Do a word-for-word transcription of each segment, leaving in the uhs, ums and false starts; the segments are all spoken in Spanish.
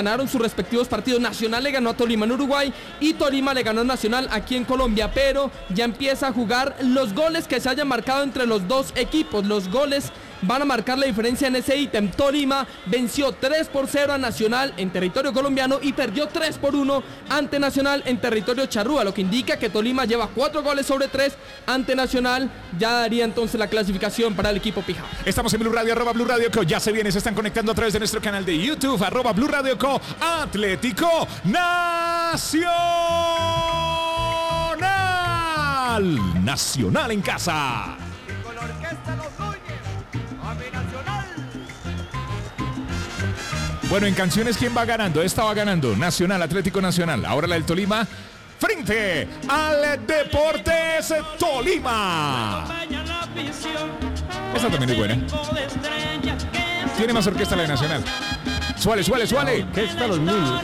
Ganaron sus respectivos partidos. Nacional le ganó a Tolima en Uruguay y Tolima le ganó a Nacional aquí en Colombia, pero ya empieza a jugar los goles que se hayan marcado entre los dos equipos. Los goles van a marcar la diferencia en ese ítem. Tolima venció tres por cero a Nacional en territorio colombiano y perdió tres por uno ante Nacional en territorio charrúa, lo que indica que Tolima lleva cuatro goles sobre tres ante Nacional. Ya daría entonces la clasificación para el equipo pijao. Estamos en Blue Radio, arroba Blue Radio Co. Ya se viene, se están conectando a través de nuestro canal de YouTube, arroba Blue Radio Co. Atlético Nacional. Nacional en casa. Con la orquesta Los Núñez, Ave Nacional. Bueno, en canciones, ¿quién va ganando? Esta va ganando. Nacional, Atlético Nacional. Ahora la del Tolima. Frente al Deportes Tolima. Esta también es buena. Tiene más orquesta la de Nacional. Suale, suale, suale. Orquesta Los Niños.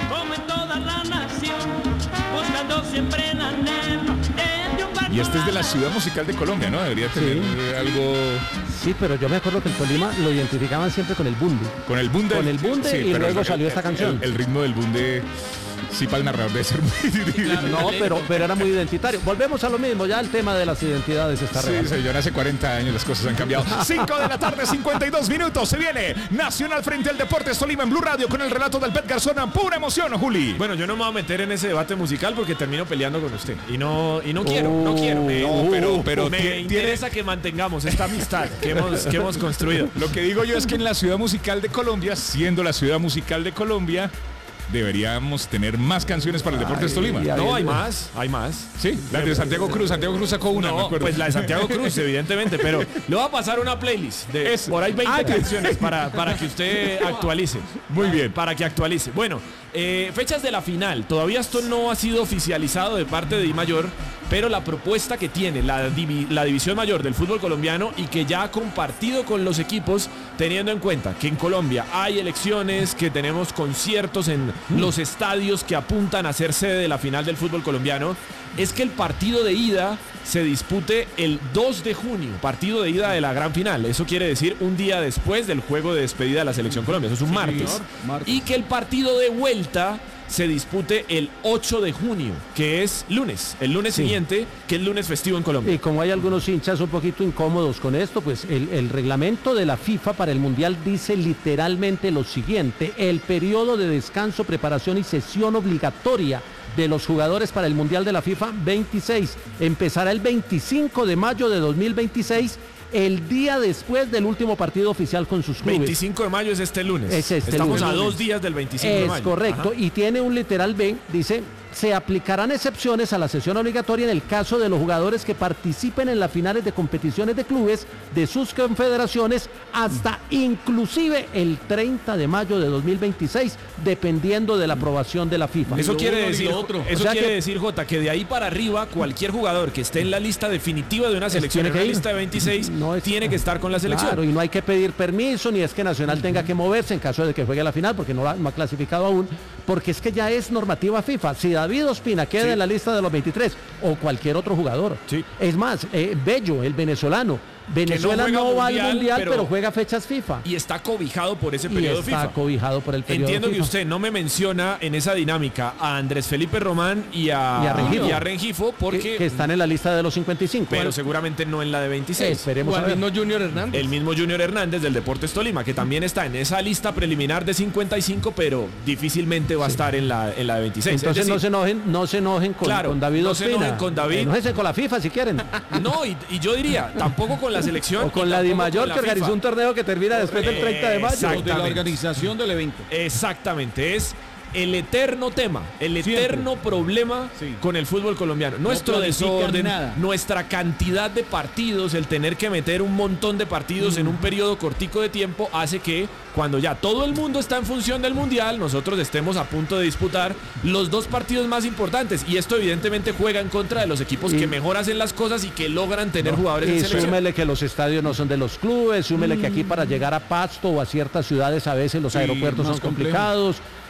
Y este es de la ciudad musical de Colombia, ¿no? Debería tener Sí. algo... Sí, pero yo me acuerdo que el Tolima lo identificaban siempre con el bunde. Con el bunde. Con el bunde Sí, y pero luego el- salió esta el- canción. El, el ritmo del bunde, sí, para el narrador debe ser muy... No, pero, pero era muy identitario. Volvemos a lo mismo, ya el tema de las identidades está Sí, real. señor, hace cuarenta años las cosas han cambiado. cinco de la tarde, cincuenta y dos minutos. Se viene Nacional frente al Deportes Tolima en Blue Radio con el relato del Pet Garzona. Pura emoción, Juli. Bueno, yo no me voy a meter en ese debate musical porque termino peleando con usted. Y no, y no quiero, no quiero. Me, no, pero- pero me tiene- interesa que mantengamos esta amistad que hemos, que hemos construido. Lo que digo yo es que en la ciudad musical de Colombia, siendo la ciudad musical de Colombia, deberíamos tener más canciones para el Deportes Ay, Tolima. ya. No, hay más, hay más. Sí, la de Santiago Cruz. Santiago Cruz sacó una, me No, acuerdo. pues la de Santiago Cruz, evidentemente, pero le voy a pasar una playlist de Eso. por ahí veinte Ah, que- canciones para, para que usted actualice. Muy bien. Para que actualice. Bueno, eh, fechas de la final. Todavía esto no ha sido oficializado de parte de Di Mayor, pero la propuesta que tiene la, divi- la División Mayor del fútbol colombiano y que ya ha compartido con los equipos, teniendo en cuenta que en Colombia hay elecciones, que tenemos conciertos en los estadios que apuntan a ser sede de la final del fútbol colombiano, es que el partido de ida se dispute el dos de junio, partido de ida de la gran final. Eso quiere decir un día después del juego de despedida de la Selección Colombia. Eso es un martes. Y que el partido de vuelta se dispute el ocho de junio, que es lunes, el lunes Sí. siguiente, que es lunes festivo en Colombia. Y como hay algunos hinchas un poquito incómodos con esto, pues el, el reglamento de la FIFA para el Mundial dice literalmente lo siguiente: el periodo de descanso, preparación y sesión obligatoria de los jugadores para el Mundial de la FIFA veintiséis empezará el veinticinco de mayo de dos mil veintiséis, el día después del último partido oficial con sus clubes. veinticinco de mayo es este lunes. Es este Estamos lunes. a dos días del veinticinco de Es mayo. correcto, Ajá. y tiene un literal B, dice: se aplicarán excepciones a la sesión obligatoria en el caso de los jugadores que participen en las finales de competiciones de clubes de sus confederaciones hasta inclusive el treinta de mayo de dos mil veintiséis, dependiendo de la aprobación de la FIFA. Eso Ni lo quiere uno ni decir, lo otro. eso O sea quiere que- decir, Jota, que de ahí para arriba cualquier jugador que esté en la lista definitiva de una selección, tiene en que una ir. lista de veintiséis, No es- tiene que estar con la selección. Claro, y no hay que pedir permiso, ni es que Nacional tenga que moverse en caso de que juegue la final, porque no, la- no ha clasificado aún, porque es que ya es normativa FIFA. Si David Ospina queda Sí. en la lista de los veintitrés, o cualquier otro jugador. Sí. Es más, eh, Bello, el venezolano, Venezuela juega no, va mundial, al Mundial, pero, pero- juega fechas FIFA. Y está cobijado por ese Y periodo está FIFA. cobijado por el periodo Entiendo que FIFA. usted no me menciona en esa dinámica a Andrés Felipe Román y a, Y a Rengifo. y a Rengifo porque, que, que están en la lista de los cincuenta y cinco. pero Bueno, seguramente no en la de veintiséis. esperemos O a al ver. mismo Junior Hernández. El mismo Junior Hernández del Deportes Tolima, que también está en esa lista preliminar de cincuenta y cinco, pero difícilmente va a estar en la, en la de veintiséis. Entonces Es no decir, se enojen, no se enojen con, Claro, con David no se Ospina. enojen con David. Enójense con la FIFA si quieren. no, y, y yo diría, tampoco con la selección. O con y la Di tampoco Mayor, con la que organizó FIFA. un torneo que termina después del treinta de mayo. Exactamente. de la organización del evento. Exactamente, es el eterno tema, el Siempre. eterno problema Sí. con el fútbol colombiano. Nuestro planifican desorden, nada. nuestra cantidad de partidos, el tener que meter un montón de partidos en un periodo cortico de tiempo hace que cuando ya todo el mundo está en función del Mundial, nosotros estemos a punto de disputar los dos partidos más importantes. Y esto evidentemente juega en contra de los equipos Y- que mejor hacen las cosas y que logran tener jugadores en Y selección. súmele que los estadios no son de los clubes, súmele que aquí para llegar a Pasto o a ciertas ciudades a veces los Sí, aeropuertos más son complejo. complicados.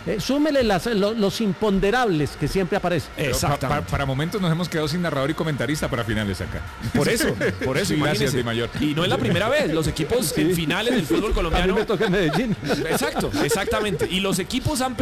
Eh, súmele las, lo- los imponderables que siempre aparecen. Pero pa- Exactamente. pa- para momentos nos hemos quedado sin narrador y comentarista para finales acá. Por eso, por eso, Sí, gracias, imagínese. Di Mayor. Y no es la primera vez, los equipos en finales del fútbol A mí colombiano. me toca en Medellín. Exacto, exactamente. Y los equipos han